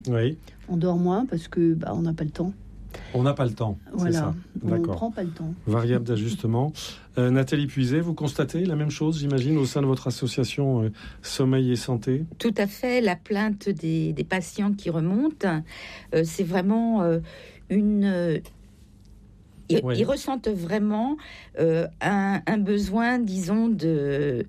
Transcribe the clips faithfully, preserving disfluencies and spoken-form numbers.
Oui. On dort moins parce que bah, on n'a pas le temps. On n'a pas le temps, voilà. c'est ça. On ne D'accord. prend pas le temps. Variable d'ajustement. Euh, Nathalie Puiset, vous constatez la même chose, j'imagine, au sein de votre association euh, Sommeil et Santé? Tout à fait. La plainte des, des patients qui remontent, euh, c'est vraiment euh, une... Euh, ils, oui. ils ressentent vraiment euh, un, un besoin, disons, de...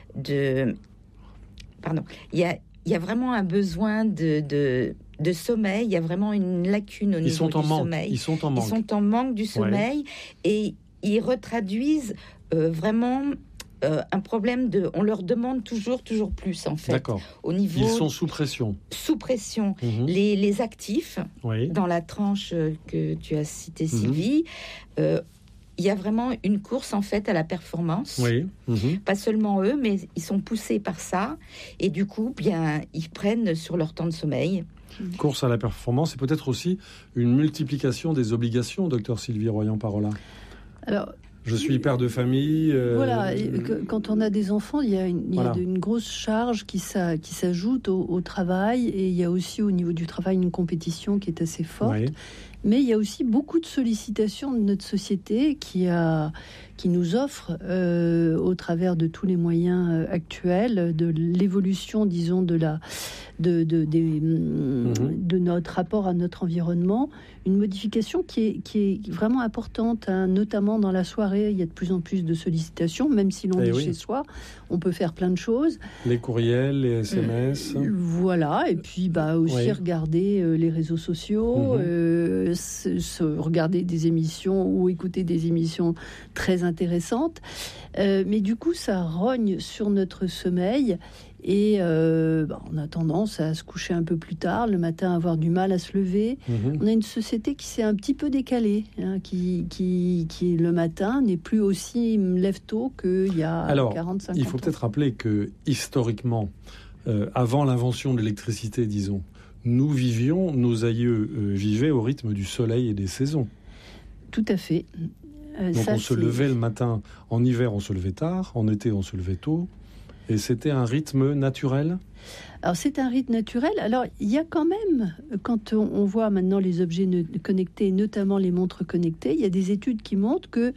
de pardon. Il y a, il y a vraiment un besoin de... de de sommeil, il y a vraiment une lacune au ils niveau sont en du manque. sommeil. Ils sont en manque. Ils sont en manque du sommeil ouais. et ils retraduisent euh, vraiment euh, un problème de... On leur demande toujours, toujours plus, en fait. D'accord. Au niveau ils sont sous pression. Sous pression. Mmh. Les, les actifs, oui. dans la tranche que tu as citée, Sylvie, mmh. euh, il y a vraiment une course, en fait, à la performance. Oui. Mmh. Pas seulement eux, mais ils sont poussés par ça. Et du coup, bien, ils prennent sur leur temps de sommeil. Course à la performance et peut-être aussi une multiplication des obligations, docteur Sylvie Royan-Parola. Alors, je suis père de famille. Euh... Voilà, et quand on a des enfants, il y a une, il y a voilà. une grosse charge qui, ça, qui s'ajoute au, au travail, et il y a aussi au niveau du travail une compétition qui est assez forte. Oui. Mais il y a aussi beaucoup de sollicitations de notre société qui, a, qui nous offre, euh, au travers de tous les moyens actuels, de l'évolution, disons, de, la, de, de, de, mmh. de notre rapport à notre environnement, une modification qui est, qui est vraiment importante, hein, notamment dans la soirée. Il y a de plus en plus de sollicitations, même si l'on et est oui. chez soi, on peut faire plein de choses. Les courriels, les S M S. Euh, voilà, et puis bah, aussi oui. regarder euh, les réseaux sociaux, mmh. euh, se, se regarder des émissions ou écouter des émissions très intéressantes. Euh, mais du coup, ça rogne sur notre sommeil. Et euh, bah, on a tendance à se coucher un peu plus tard, le matin, à avoir du mal à se lever. Mmh. On a une société qui s'est un petit peu décalée, hein, qui, qui, qui, le matin, n'est plus aussi lève-tôt qu'il y a Alors, quarante cinquante ans. Il faut peut-être rappeler que, historiquement, euh, avant l'invention de l'électricité, disons, nous vivions, nos aïeux euh, vivaient au rythme du soleil et des saisons. Tout à fait. Euh, Donc ça, on se c'est... levait le matin, en hiver on se levait tard, en été on se levait tôt. Et c'était un rythme naturel ? Alors, c'est un rythme naturel. Alors, il y a quand même, quand on, on voit maintenant les objets ne- connectés, notamment les montres connectées, il y a des études qui montrent que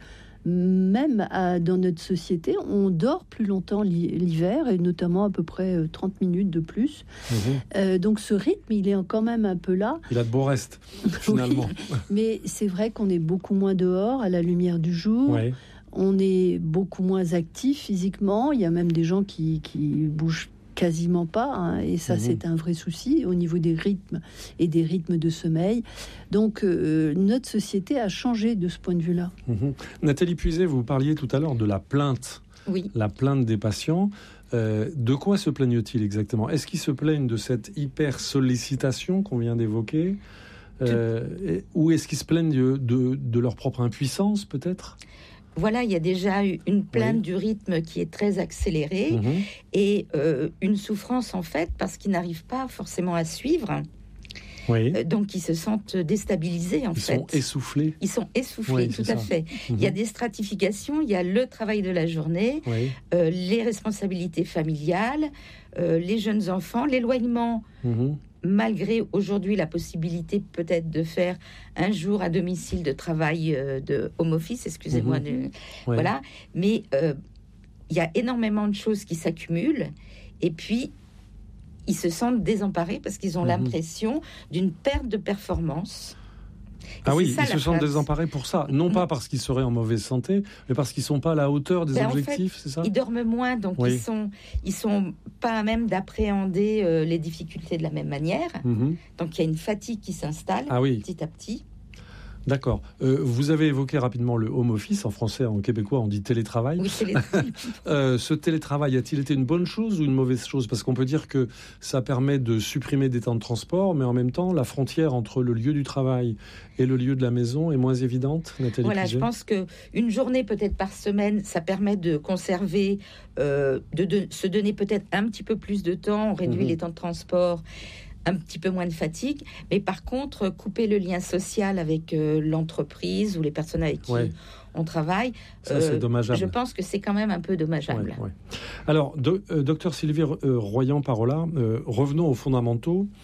même à, dans notre société, on dort plus longtemps l'hiver, et notamment à peu près trente minutes de plus. Mmh. Euh, donc, ce rythme, il est quand même un peu là. Il a de beaux restes, finalement. Oui, mais c'est vrai qu'on est beaucoup moins dehors, à la lumière du jour. Ouais. On est beaucoup moins actif physiquement. Il y a même des gens qui, qui bougent quasiment pas, hein, et ça, mmh. c'est un vrai souci au niveau des rythmes et des rythmes de sommeil. Donc, euh, notre société a changé de ce point de vue-là. Mmh. Nathalie Puiset, vous parliez tout à l'heure de la plainte. Oui. La plainte des patients. Euh, de quoi se plaignent-ils exactement ? Est-ce qu'ils se plaignent de cette hyper-sollicitation qu'on vient d'évoquer ? euh, Ou est-ce qu'ils se plaignent de, de, de leur propre impuissance, peut-être ? Voilà, il y a déjà eu une plainte oui. du rythme qui est très accélérée mmh. et euh, une souffrance, en fait, parce qu'ils n'arrivent pas forcément à suivre. Oui. Euh, donc, ils se sentent déstabilisés, en ils fait. Ils sont essoufflés. Ils sont essoufflés, oui, tout à ça. fait. Mmh. Il y a des stratifications, il y a le travail de la journée, oui. euh, les responsabilités familiales, euh, les jeunes enfants, l'éloignement... Mmh. Malgré aujourd'hui la possibilité peut-être de faire un jour à domicile de travail euh, de home office, excusez-moi, mmh. de, ouais. voilà. Mais il euh, y a énormément de choses qui s'accumulent, et puis ils se sentent désemparés parce qu'ils ont mmh. l'impression d'une perte de performance. Et ah oui, ça, ils se sentent désemparés pour ça. Non, non pas parce qu'ils seraient en mauvaise santé, mais parce qu'ils ne sont pas à la hauteur des ben objectifs, en fait, c'est ça ? Ils dorment moins, donc oui. ils sont, ils sont pas à même d'appréhender euh, les difficultés de la même manière. Mm-hmm. Donc il y a une fatigue qui s'installe ah oui. petit à petit. D'accord. Euh, vous avez évoqué rapidement le home office. En français, en québécois, on dit télétravail. Oui, télétravail. euh, ce télétravail, a-t-il été une bonne chose ou une mauvaise chose ? Parce qu'on peut dire que ça permet de supprimer des temps de transport, mais en même temps, la frontière entre le lieu du travail et le lieu de la maison est moins évidente, Nathalie Voilà, Puiset. Je pense qu'une journée peut-être par semaine, ça permet de conserver, euh, de, de se donner peut-être un petit peu plus de temps, on réduit mmh. les temps de transport, un petit peu moins de fatigue, mais par contre, couper le lien social avec euh, l'entreprise ou les personnes avec qui ouais. on travaille, ça, euh, c'est dommageable. Je pense que c'est quand même un peu dommageable. Ouais, ouais. Alors, do, euh, docteur Sylvie euh, Royan-Parola, euh, revenons aux fondamentaux.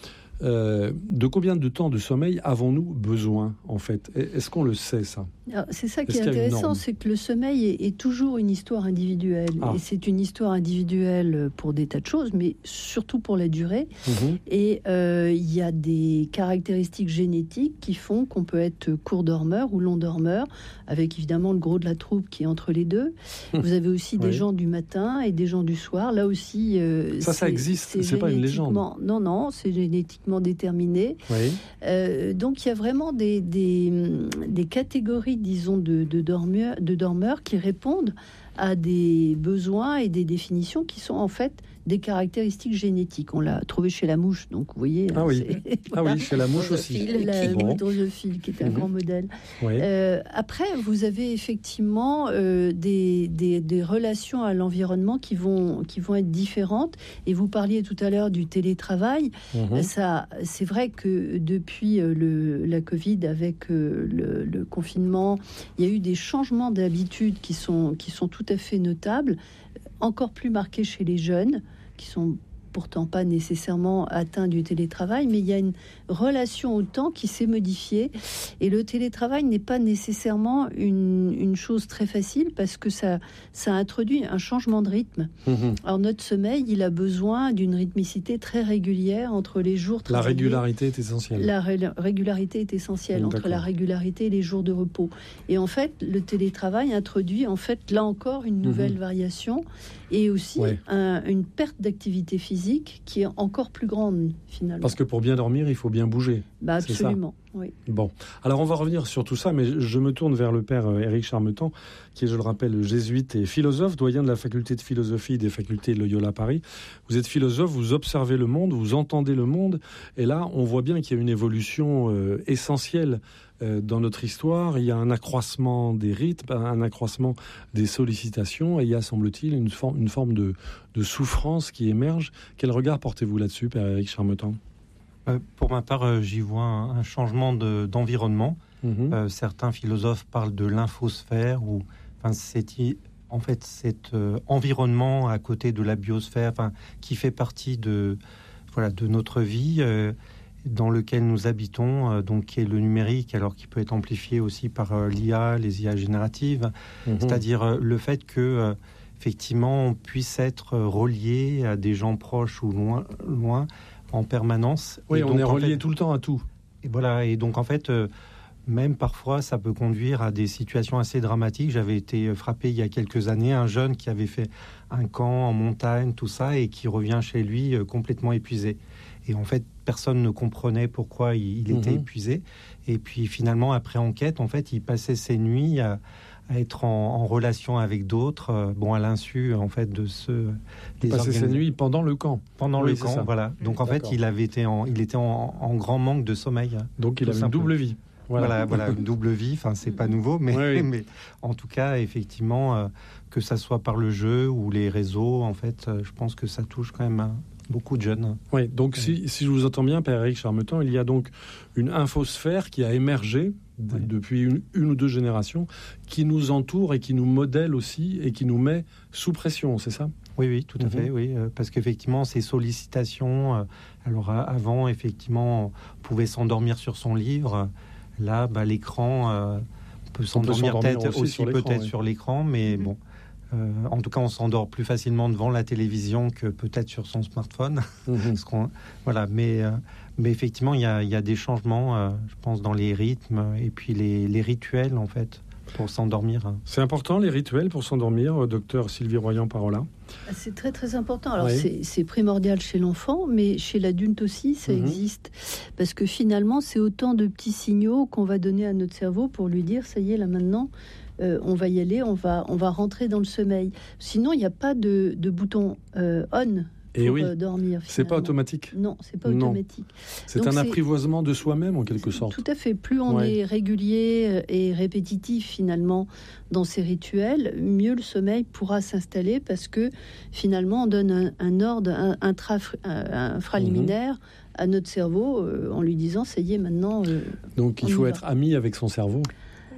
Euh, de combien de temps de sommeil avons-nous besoin, en fait? Est-ce qu'on le sait, ça? Alors, c'est ça qui est, est intéressant, c'est que le sommeil est, est toujours une histoire individuelle. Ah. Et c'est une histoire individuelle pour des tas de choses, mais surtout pour la durée. Mmh. Et il euh, y a des caractéristiques génétiques qui font qu'on peut être court dormeur ou long dormeur, avec évidemment le gros de la troupe qui est entre les deux. Vous avez aussi des oui. gens du matin et des gens du soir. Là aussi, euh, ça, ça existe. C'est, c'est pas une légende. Non, non, c'est génétiquement déterminé. Oui. Euh, donc il y a vraiment des, des, des catégories, disons, de, de, dormeurs, de dormeurs qui répondent à des besoins et des définitions qui sont en fait des caractéristiques génétiques. On l'a trouvé chez la mouche, donc vous voyez. Ah oui, c'est... ah oui, chez la mouche aussi. La bon. drosophile, qui est un mmh. grand modèle. Oui. Euh, après, vous avez effectivement euh, des, des, des relations à l'environnement qui vont, qui vont être différentes. Et vous parliez tout à l'heure du télétravail. Mmh. Ça, c'est vrai que depuis le, la Covid, avec le, le confinement, il y a eu des changements d'habitudes qui sont, qui sont tout à fait notables, encore plus marqués chez les jeunes, qui sont pourtant pas nécessairement atteints du télétravail, mais il y a une relation au temps qui s'est modifiée. Et le télétravail n'est pas nécessairement une, une chose très facile parce que ça, ça introduit un changement de rythme. Mmh. Alors notre sommeil, il a besoin d'une rythmicité très régulière entre les jours travaillés. La régularité est essentielle. La ré- régularité est essentielle mmh, entre la régularité et les jours de repos. Et en fait, le télétravail introduit en fait là encore une nouvelle mmh. variation et aussi ouais. un, une perte d'activité physique qui est encore plus grande finalement. Parce que pour bien dormir, il faut bien bouger. Bah absolument, oui. Bon, alors on va revenir sur tout ça, mais je me tourne vers le père Éric Charmetan, qui est, je le rappelle, jésuite et philosophe, doyen de la faculté de philosophie des facultés de Loyola Paris. Vous êtes philosophe, vous observez le monde, vous entendez le monde, et là, on voit bien qu'il y a une évolution euh, essentielle euh, dans notre histoire. Il y a un accroissement des rythmes, un accroissement des sollicitations, et il y a, semble-t-il, une, for- une forme de, de souffrance qui émerge. Quel regard portez-vous là-dessus, père Éric Charmetan ? Euh, pour ma part, euh, j'y vois un, un changement de, d'environnement. Mmh. Euh, certains philosophes parlent de l'infosphère, ou enfin, c'est en fait cet euh, environnement à côté de la biosphère, enfin, qui fait partie de voilà de notre vie, euh, dans lequel nous habitons, euh, donc qui est le numérique, alors qui peut être amplifié aussi par euh, l'I A, les I A génératives, mmh. c'est-à-dire euh, le fait que euh, effectivement on puisse être relié à des gens proches ou loin, loin. en permanence. Oui, et on donc, est relié en fait, tout le temps à tout. Et voilà, et donc en fait, euh, même parfois, ça peut conduire à des situations assez dramatiques. J'avais été frappé il y a quelques années, un jeune qui avait fait un camp en montagne, tout ça, et qui revient chez lui euh, complètement épuisé. Et en fait, personne ne comprenait pourquoi il, il était mmh. épuisé. Et puis finalement, après enquête, en fait, il passait ses nuits à à être en, en relation avec d'autres, euh, bon, à l'insu en fait de ce. Il passait organis... ses nuits pendant le camp. Pendant oui, le camp, voilà. Donc en D'accord. fait, il avait été en, il était en, en grand manque de sommeil. Donc il avait une double vie. Voilà, voilà, voilà une double vie. Enfin, c'est pas nouveau, mais, oui, oui. mais en tout cas, effectivement, euh, que ça soit par le jeu ou les réseaux, en fait, euh, je pense que ça touche quand même à beaucoup de jeunes. Oui. Donc oui. Si, si je vous entends bien, père Éric Charmetan, il y a donc une infosphère qui a émergé d- oui. depuis une, une ou deux générations, qui nous entoure et qui nous modèle aussi et qui nous met sous pression. C'est ça ? Oui, oui, tout à mmh. fait, oui, euh, parce qu'effectivement, ces sollicitations, euh, alors à, avant, effectivement, on pouvait s'endormir sur son livre. Là, bah, l'écran, euh, on peut s'endormir, on peut s'endormir peut-être aussi, aussi sur peut-être oui. sur l'écran, mais mmh. bon, euh, en tout cas, on s'endort plus facilement devant la télévision que peut-être sur son smartphone. Mmh. Parce qu'on, voilà, mais, euh, mais effectivement, il y a, y a des changements, euh, je pense, dans les rythmes et puis les, les rituels, en fait, pour s'endormir. C'est important, les rituels pour s'endormir, docteur Sylvie Royan-Parola? C'est très très important. Alors oui. c'est, c'est primordial chez l'enfant, mais chez l'adulte aussi, ça mmh. existe. Parce que finalement, c'est autant de petits signaux qu'on va donner à notre cerveau pour lui dire, ça y est, là maintenant, euh, on va y aller, on va, on va rentrer dans le sommeil. Sinon, il n'y a pas de, de bouton euh, on. Et pour oui, euh, dormir. C'est pas automatique. Non, c'est pas non. automatique. C'est Donc un c'est... apprivoisement de soi-même en quelque sorte. Tout à fait. Plus on ouais. est régulier et répétitif finalement dans ces rituels, mieux le sommeil pourra s'installer parce que finalement on donne un, un ordre, un, un, traf, un infraliminaire mmh. à notre cerveau euh, en lui disant ça y est maintenant. Euh, Donc il faut être ami avec son cerveau.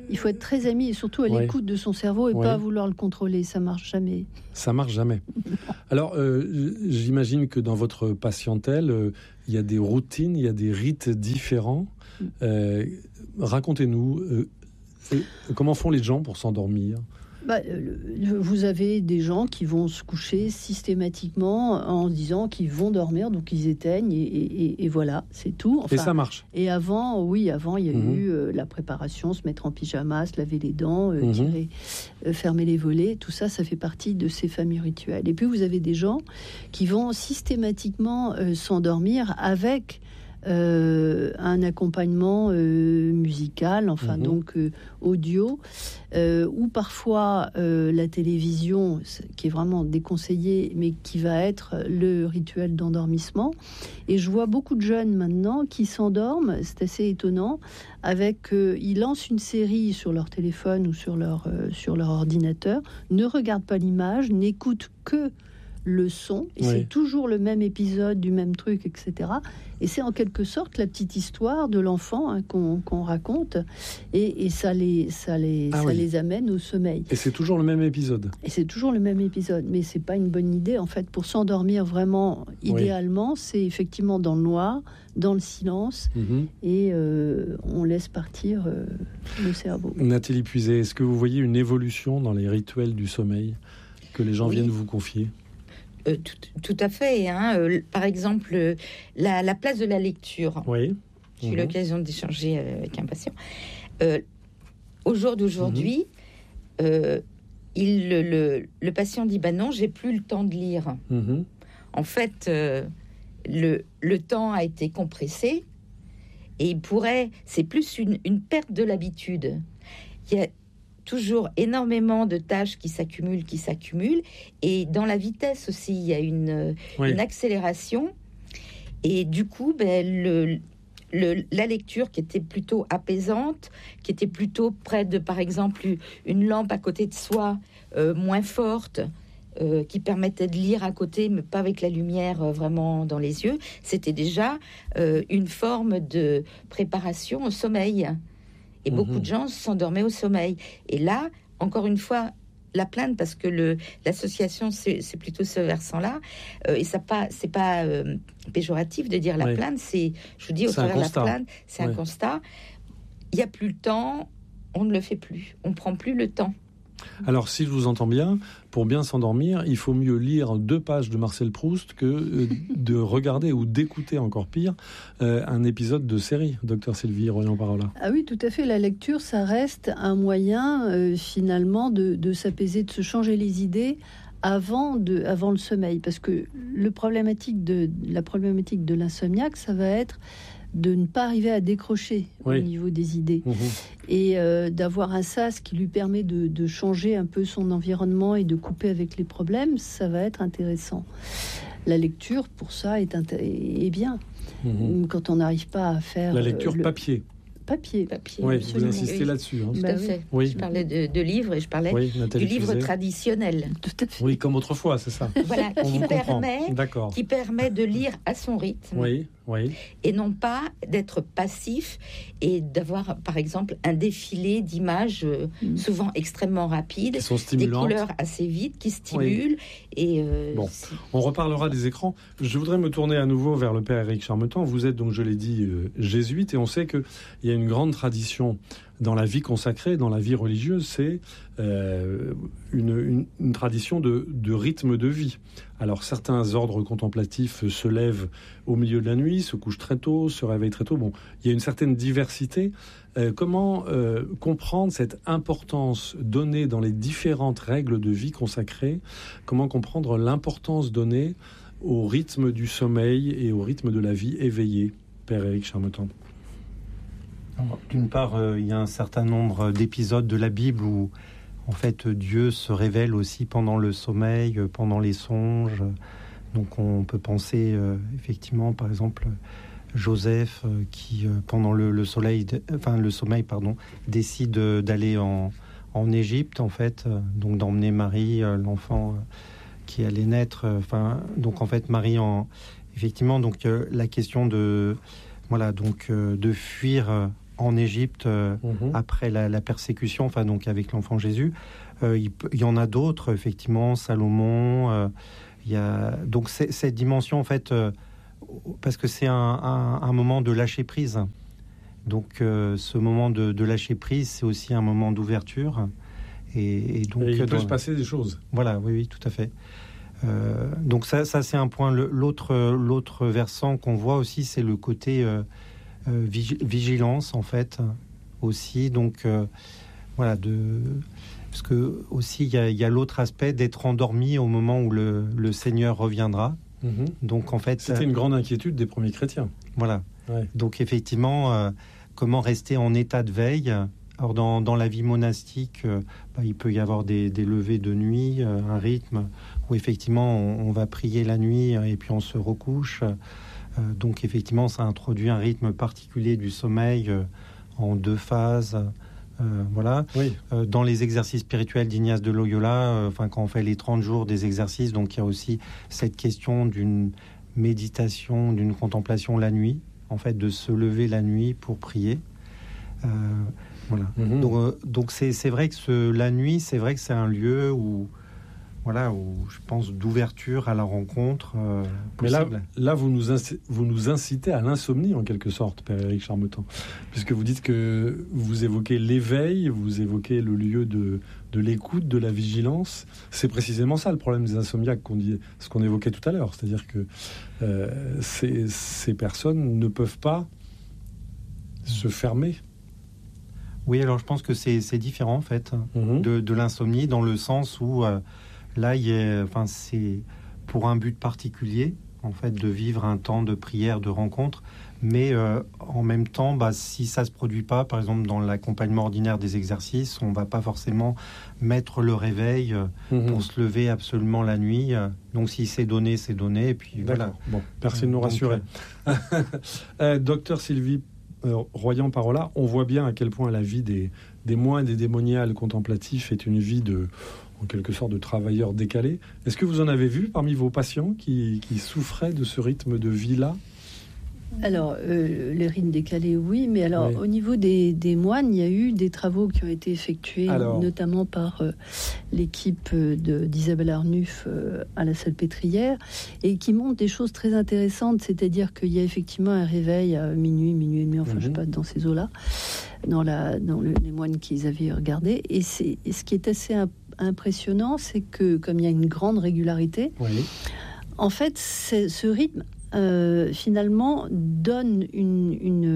Il faut être très ami et surtout à ouais. l'écoute de son cerveau et ouais. pas vouloir le contrôler. Ça marche jamais. Ça marche jamais. Alors, euh, j'imagine que dans votre patientèle, euh, il y a des routines, il y a des rites différents. Euh, racontez-nous, euh, euh, comment font les gens pour s'endormir ? Bah, vous avez des gens qui vont se coucher systématiquement en se disant qu'ils vont dormir, donc ils éteignent et, et, et voilà, c'est tout. Enfin, et ça marche. Et avant, oui, avant il y a mmh. eu euh, la préparation, se mettre en pyjama, se laver les dents, euh, mmh. tirer, euh, fermer les volets, tout ça, ça fait partie de ces fameux rituels. Et puis vous avez des gens qui vont systématiquement euh, s'endormir avec Euh, un accompagnement euh, musical, enfin mmh. donc euh, audio, euh, ou parfois euh, la télévision, qui est vraiment déconseillée, mais qui va être le rituel d'endormissement. Et je vois beaucoup de jeunes maintenant qui s'endorment, c'est assez étonnant, avec euh, ils lancent une série sur leur téléphone ou sur leur, euh, sur leur ordinateur, ne regardent pas l'image, n'écoutent que le son, et oui. c'est toujours le même épisode du même truc, et cetera. Et c'est en quelque sorte la petite histoire de l'enfant hein, qu'on, qu'on raconte, et, et ça, les, ça, les, ah ça oui. les amène au sommeil. Et c'est toujours le même épisode. Et c'est toujours le même épisode, mais c'est pas une bonne idée en fait. Pour s'endormir vraiment, idéalement, oui. c'est effectivement dans le noir, dans le silence, mm-hmm. et euh, on laisse partir euh, le cerveau. Nathalie Puiset, est-ce que vous voyez une évolution dans les rituels du sommeil que les gens oui. viennent vous confier ? Euh, tout, tout à fait. Hein. Euh, par exemple, euh, la, la place de la lecture. Oui. J'ai mmh. eu l'occasion d'échanger avec un patient. Euh, au jour d'aujourd'hui, mmh. euh, il, le, le, le patient dit bah non, j'ai plus le temps de lire. Mmh. En fait, euh, le, le temps a été compressé et il pourrait. C'est plus une, une perte de l'habitude. Il y a toujours énormément de tâches qui s'accumulent, qui s'accumulent. Et dans la vitesse aussi, il y a une, oui. une accélération. Et du coup, ben, le, le, la lecture qui était plutôt apaisante, qui était plutôt près de, par exemple, une lampe à côté de soi, euh, moins forte, euh, qui permettait de lire à côté, mais pas avec la lumière euh, vraiment dans les yeux, c'était déjà euh, une forme de préparation au sommeil. Et mmh. beaucoup de gens s'endormaient au sommeil. Et là, encore une fois, la plainte, parce que le, l'association, c'est, c'est plutôt ce versant-là, euh, et ça pas, c'est pas euh, péjoratif de dire la oui. plainte, c'est, je vous dis, au c'est travers de la plainte, c'est oui. un constat. Il n'y a plus le temps, on ne le fait plus, on ne prend plus le temps. Alors, si je vous entends bien, pour bien s'endormir, il faut mieux lire deux pages de Marcel Proust que euh, de regarder ou d'écouter, encore pire, euh, un épisode de série. Docteur Sylvie Royan-Parola. Ah oui, tout à fait. La lecture, ça reste un moyen, euh, finalement, de, de s'apaiser, de se changer les idées avant, de, avant le sommeil. Parce que le problématique de, la problématique de l'insomniaque, ça va être de ne pas arriver à décrocher oui. au niveau des idées mmh. et euh, d'avoir un sas qui lui permet de, de changer un peu son environnement et de couper avec les problèmes, ça va être intéressant. La lecture, pour ça, est, inté- est bien. Mmh. Quand on n'arrive pas à faire... La lecture euh, le... papier. Papier. Papier. Oui, vous insistez oui. là-dessus. Hein. Tout bah à fait. Oui. Je parlais de, de livres et je parlais oui, du livre Fusé. Traditionnel. Tout à fait. Oui, comme autrefois, c'est ça. Voilà, qui permet, qui permet de lire à son rythme. Oui, oui. Et non pas d'être passif et d'avoir, par exemple, un défilé d'images mmh. souvent extrêmement rapides, des couleurs assez vides qui stimulent. Oui. Et euh, bon, on reparlera des écrans. Je voudrais me tourner à nouveau vers le père Éric Charmetan. Vous êtes donc, je l'ai dit, euh, jésuite, et on sait qu'il y a une grande tradition dans la vie consacrée, dans la vie religieuse, c'est euh, une, une, une tradition de, de rythme de vie. Alors certains ordres contemplatifs se lèvent au milieu de la nuit, se couchent très tôt, se réveillent très tôt. Bon, il y a une certaine diversité. Euh, comment euh, comprendre cette importance donnée dans les différentes règles de vie consacrées ? Comment comprendre l'importance donnée au rythme du sommeil et au rythme de la vie éveillée, père Éric Charmetan ? D'une part, euh, il y a un certain nombre d'épisodes de la Bible où, en fait, Dieu se révèle aussi pendant le sommeil, pendant les songes. Donc, on peut penser, euh, effectivement, par exemple, Joseph euh, qui, euh, pendant le, le soleil, enfin le sommeil, pardon, décide d'aller en, en Égypte, en fait, euh, donc d'emmener Marie, euh, l'enfant euh, qui allait naître. Enfin, euh, donc, en fait, Marie, en, effectivement, donc euh, la question de, voilà, donc euh, de fuir. Euh, en Égypte euh, mmh. après la, la persécution, enfin donc avec l'enfant Jésus. Euh, il, il y en a d'autres, effectivement, Salomon. Euh, il y a donc c'est, cette dimension en fait, euh, parce que c'est un, un, un moment de lâcher prise. Donc euh, ce moment de, de lâcher prise, c'est aussi un moment d'ouverture. Et, et donc et il peut dans, se passer des choses. Voilà, oui, oui, tout à fait. Euh, donc ça, ça c'est un point. Le, l'autre, l'autre versant qu'on voit aussi, c'est le côté euh, euh, vigilance en fait aussi. Donc euh, voilà, de parce que aussi il y a, y a l'autre aspect d'être endormi au moment où le, le Seigneur reviendra. Mm-hmm. Donc en fait, c'était une grande inquiétude des premiers chrétiens. Voilà. Ouais. Donc effectivement, euh, comment rester en état de veille? Alors dans, dans la vie monastique, euh, bah, il peut y avoir des, des levées de nuit, euh, un rythme où effectivement on, on va prier la nuit et puis on se recouche. Euh, donc effectivement, ça introduit un rythme particulier du sommeil euh, en deux phases. Euh, voilà. Oui. Euh, dans les exercices spirituels d'Ignace de Loyola, enfin euh, quand on fait les trente jours des exercices, donc il y a aussi cette question d'une méditation, d'une contemplation la nuit, en fait, de se lever la nuit pour prier. Euh, Voilà. Mmh. Donc, euh, donc c'est, c'est vrai que ce, la nuit, c'est vrai que c'est un lieu où, voilà, où je pense d'ouverture à la rencontre. Euh, Mais là, là vous, nous inc- vous nous incitez à l'insomnie en quelque sorte, Père Éric Charmetan, puisque vous dites que vous évoquez l'éveil, vous évoquez le lieu de, de l'écoute, de la vigilance. C'est précisément ça le problème des insomniaques, qu'on dit, ce qu'on évoquait tout à l'heure, c'est-à-dire que euh, ces, ces personnes ne peuvent pas se fermer. Oui, alors je pense que c'est, c'est différent en fait mmh. de, de l'insomnie, dans le sens où euh, là, il y a, enfin, c'est pour un but particulier en fait de vivre un temps de prière, de rencontre, mais euh, en même temps, bah, si ça se produit pas, par exemple dans l'accompagnement ordinaire des exercices, on va pas forcément mettre le réveil euh, mmh. pour se lever absolument la nuit. Euh, donc si c'est donné, c'est donné, et puis D'accord. voilà. Bon, merci de nous rassurer. Euh... euh, docteur Sylvie Euh, Royan-Parola, on voit bien à quel point la vie des, des moines et des moniales contemplatifs est une vie de, en quelque sorte, de travailleurs décalés. Est-ce que vous en avez vu parmi vos patients qui, qui souffraient de ce rythme de vie-là ? Alors, euh, les rythmes décalés, oui, mais alors oui. Au niveau des, des moines, il y a eu des travaux qui ont été effectués, alors... notamment par euh, l'équipe de, d'Isabelle Arnulf euh, à la Salpêtrière, et qui montrent des choses très intéressantes, c'est-à-dire qu'il y a effectivement un réveil à minuit, minuit et demi, enfin, mm-hmm. je sais pas, dans ces eaux-là, dans, la, dans le, les moines qu'ils avaient regardés, et, c'est, et ce qui est assez imp- impressionnant, c'est que, comme il y a une grande régularité, oui. en fait, c'est, ce rythme Euh, finalement donne une, une,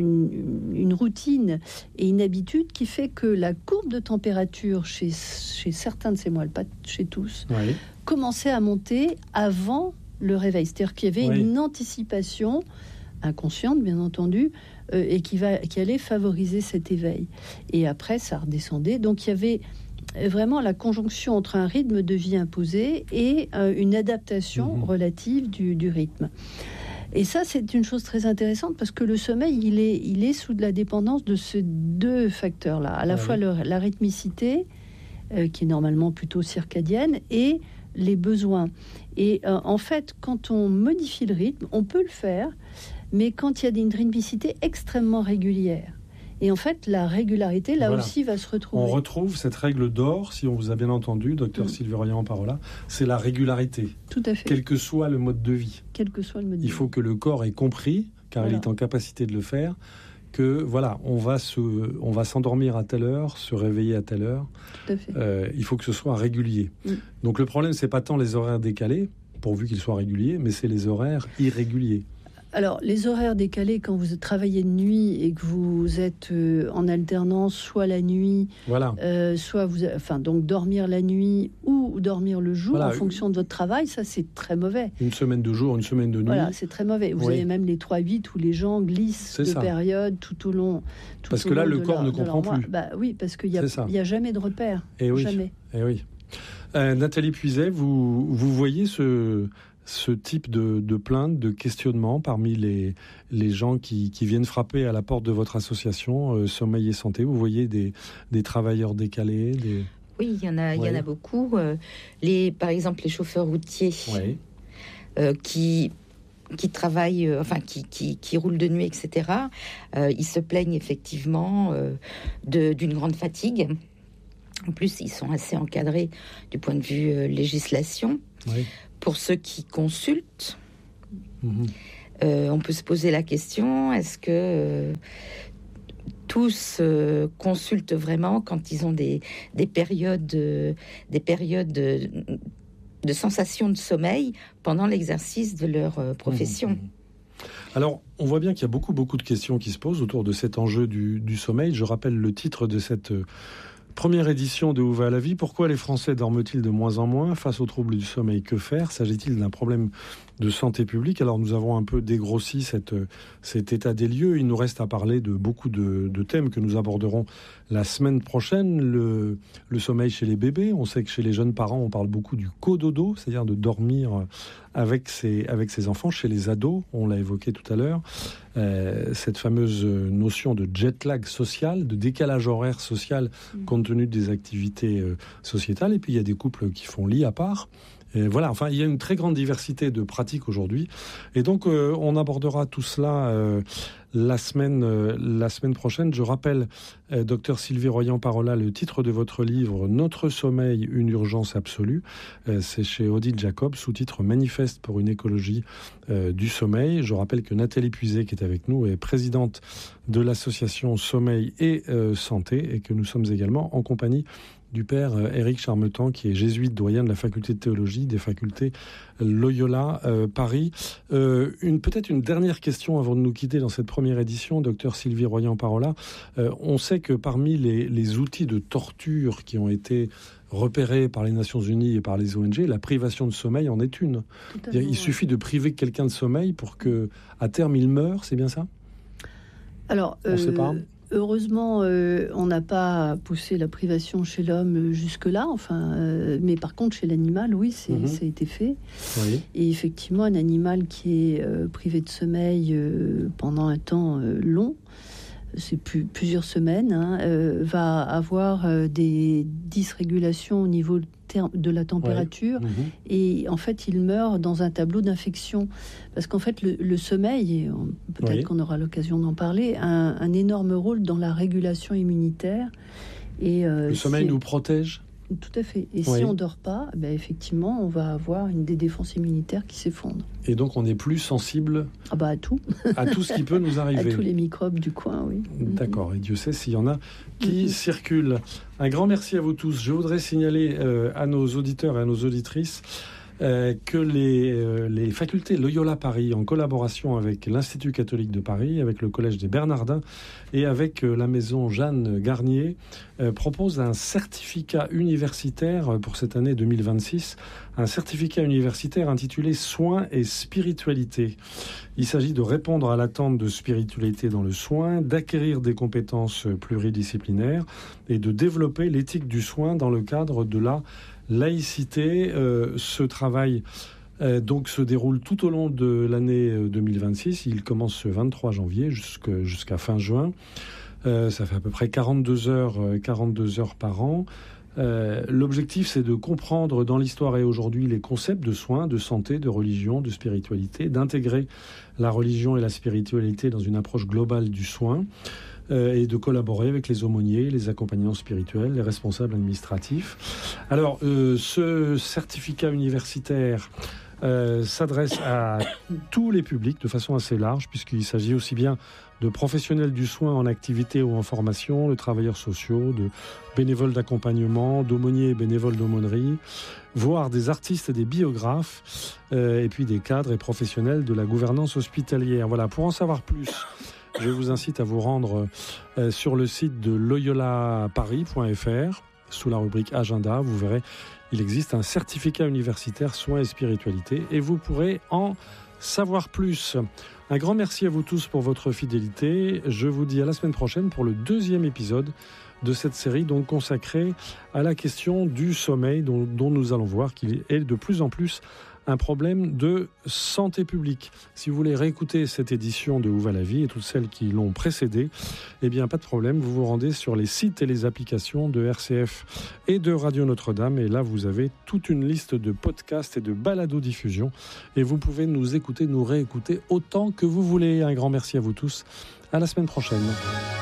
une, une routine et une habitude qui fait que la courbe de température chez, chez certains de ces moines, pas chez tous, oui. commençait à monter avant le réveil. C'est-à-dire qu'il y avait oui. une anticipation inconsciente, bien entendu, euh, et qui, va, qui allait favoriser cet éveil. Et après, ça redescendait. Donc il y avait vraiment la conjonction entre un rythme de vie imposé et euh, une adaptation mmh. relative du, du rythme. Et ça, c'est une chose très intéressante parce que le sommeil, il est, il est sous de la dépendance de ces deux facteurs-là. À la ouais. fois le, la rythmicité, euh, qui est normalement plutôt circadienne, et les besoins. Et euh, en fait, quand on modifie le rythme, on peut le faire, mais quand il y a une rythmicité extrêmement régulière. Et en fait, la régularité, là voilà. aussi, va se retrouver. On retrouve cette règle d'or, si on vous a bien entendu, docteur mmh. Sylvie Royan-Parola, c'est la régularité. Tout à fait. Quel que soit le mode de vie. Quel que soit le mode de Il vie. faut que le corps ait compris, car voilà. il est en capacité de le faire, que voilà, on va, se, on va s'endormir à telle heure, se réveiller à telle heure. Tout à fait. Euh, il faut que ce soit régulier. Mmh. Donc le problème, c'est pas tant les horaires décalés, pourvu qu'ils soient réguliers, mais c'est les horaires irréguliers. Alors, les horaires décalés, quand vous travaillez de nuit et que vous êtes euh, en alternance, soit la nuit, voilà. euh, soit vous, enfin, donc dormir la nuit ou dormir le jour voilà. en fonction de votre travail, ça c'est très mauvais. Une semaine de jour, une semaine de nuit. Voilà, c'est très mauvais. Vous oui. avez même les trois huit où les gens glissent c'est de ça. période tout au long. Tout parce au que là, long le corps leur, ne comprend plus. Bah oui, parce qu'il n'y a, a jamais de repère. Et oui. Jamais. Et oui. Euh, Nathalie Puiset, vous, vous voyez ce... ce type de, de plainte, de questionnement parmi les, les gens qui, qui viennent frapper à la porte de votre association euh, Sommeil et Santé. Vous voyez des, des travailleurs décalés des... Oui, il y en a, ouais. il y en a beaucoup. Euh, les, par exemple, les chauffeurs routiers ouais. euh, qui qui travaillent, euh, enfin qui, qui, qui roulent de nuit, et cetera, euh, ils se plaignent effectivement euh, de, d'une grande fatigue. En plus, ils sont assez encadrés du point de vue euh, législation. Oui. Pour ceux qui consultent, mmh. euh, on peut se poser la question, est-ce que euh, tous euh, consultent vraiment quand ils ont des, des périodes, euh, des périodes de, de sensation de sommeil pendant l'exercice de leur euh, profession. Mmh. Alors, on voit bien qu'il y a beaucoup, beaucoup de questions qui se posent autour de cet enjeu du, du sommeil. Je rappelle le titre de cette euh, première édition de Où va la vie ? Pourquoi les Français dorment-ils de moins en moins ? Face aux troubles du sommeil, que faire ? S'agit-il d'un problème de santé publique ? Alors nous avons un peu dégrossi cette, cet état des lieux. Il nous reste à parler de beaucoup de, de thèmes que nous aborderons la semaine prochaine. Le, le sommeil chez les bébés. On sait que chez les jeunes parents, on parle beaucoup du cododo, c'est-à-dire de dormir avec ses, avec ses enfants. Chez les ados, on l'a évoqué tout à l'heure, euh, cette fameuse notion de jet lag social, de décalage horaire social compte tenu des activités euh, sociétales. Et puis il y a des couples qui font lit à part. Et voilà, enfin, il y a une très grande diversité de pratiques aujourd'hui. Et donc, euh, on abordera tout cela euh, la, semaine, euh, la semaine prochaine. Je rappelle, euh, docteur Sylvie Royan-Parola, le titre de votre livre « Notre sommeil, une urgence absolue ». Euh, c'est chez Odile Jacob, sous-titre « Manifeste pour une écologie euh, du sommeil ». Je rappelle que Nathalie Puiset, qui est avec nous, est présidente de l'association Sommeil et euh, Santé, et que nous sommes également en compagnie du père Éric Charmetan, qui est jésuite doyen de la faculté de théologie des facultés Loyola euh, Paris. Euh, une, peut-être une dernière question avant de nous quitter dans cette première édition, docteur Sylvie Royan-Parola. Euh, on sait que parmi les, les outils de torture qui ont été repérés par les Nations Unies et par les O N G, la privation de sommeil en est une. Il ouais. suffit de priver quelqu'un de sommeil pour que, à terme, il meure, c'est bien ça ? Alors, on ne euh... sait pas. Heureusement, euh, on n'a pas poussé la privation chez l'homme jusque-là, enfin, euh, mais par contre, chez l'animal, oui, c'est, mmh. ça a été fait. Oui. Et effectivement, un animal qui est euh, privé de sommeil euh, pendant un temps euh, long, c'est plus, plusieurs semaines, hein, euh, va avoir euh, des dysrégulations au niveau de la température, ouais. mmh. et en fait il meurt dans un tableau d'infection, parce qu'en fait le, le sommeil, et on, peut-être oui. qu'on aura l'occasion d'en parler, a un, un énorme rôle dans la régulation immunitaire. Et, euh, le sommeil nous protège ? Tout à fait. Et oui. si on ne dort pas, ben effectivement, on va avoir une des défenses immunitaires qui s'effondrent. Et donc, on est plus sensible ah bah à tout. à tout ce qui peut nous arriver. À tous les microbes du coin, oui. D'accord. Et Dieu sait s'il y en a qui mm-hmm. circulent. Un grand merci à vous tous. Je voudrais signaler euh, à nos auditeurs et à nos auditrices Euh, que les, euh, les facultés Loyola Paris, en collaboration avec l'Institut catholique de Paris, avec le Collège des Bernardins et avec euh, la maison Jeanne Garnier, euh, proposent un certificat universitaire pour cette année deux mille vingt-six, un certificat universitaire intitulé « Soins et spiritualité ». Il s'agit de répondre à l'attente de spiritualité dans le soin, d'acquérir des compétences pluridisciplinaires et de développer l'éthique du soin dans le cadre de la laïcité. Euh, ce travail euh, donc se déroule tout au long de l'année deux mille vingt-six. Il commence ce vingt-trois janvier jusqu'à, jusqu'à fin juin. Euh, ça fait à peu près quarante-deux heures, quarante-deux heures par an. Euh, l'objectif, c'est de comprendre dans l'histoire et aujourd'hui les concepts de soins, de santé, de religion, de spiritualité, d'intégrer la religion et la spiritualité dans une approche globale du soin, euh, et de collaborer avec les aumôniers, les accompagnants spirituels, les responsables administratifs. Alors, euh, ce certificat universitaire euh, s'adresse à tous les publics de façon assez large, puisqu'il s'agit aussi bien de professionnels du soin en activité ou en formation, de travailleurs sociaux, de bénévoles d'accompagnement, d'aumôniers et bénévoles d'aumônerie, voire des artistes et des biographes, euh, et puis des cadres et professionnels de la gouvernance hospitalière. Voilà, pour en savoir plus, je vous incite à vous rendre euh, sur le site de loyola paris point f r, sous la rubrique Agenda. Vous verrez, il existe un certificat universitaire soins et spiritualité, et vous pourrez en savoir plus. Un grand merci à vous tous pour votre fidélité. Je vous dis à la semaine prochaine pour le deuxième épisode de cette série donc consacrée à la question du sommeil dont, dont nous allons voir qu'il est de plus en plus un problème de santé publique. Si vous voulez réécouter cette édition de Où va la vie et toutes celles qui l'ont précédée, eh bien pas de problème, vous vous rendez sur les sites et les applications de R C F et de Radio Notre-Dame et là vous avez toute une liste de podcasts et de balados-diffusion et vous pouvez nous écouter, nous réécouter autant que vous voulez. Un grand merci à vous tous. À la semaine prochaine.